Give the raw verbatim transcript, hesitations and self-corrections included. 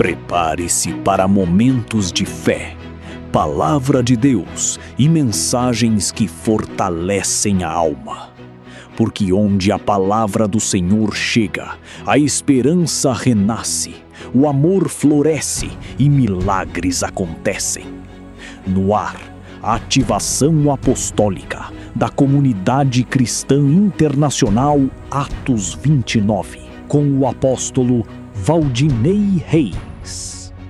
Prepare-se para momentos de fé, palavra de Deus e mensagens que fortalecem a alma. Porque onde a palavra do Senhor chega, a esperança renasce, o amor floresce e milagres acontecem. No ar, a ativação apostólica da Comunidade Cristã Internacional Atos vinte e nove, com o apóstolo Valdinei Reis.